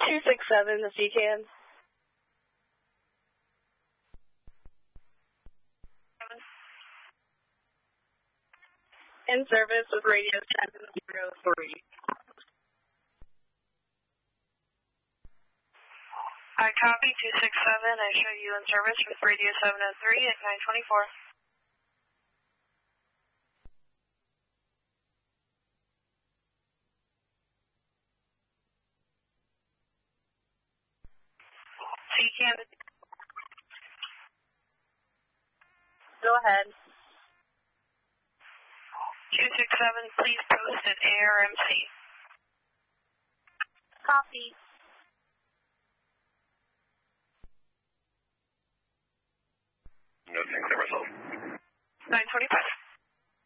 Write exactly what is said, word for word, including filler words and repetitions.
two six seven, the C CAN. In service with radio seven zero three. I copy two six seven. I show you in service with radio seven oh three at nine twenty-four. C CAN. Go ahead. two six seven, please post at A R M C. Copy. No things ever sold. nine twenty-five.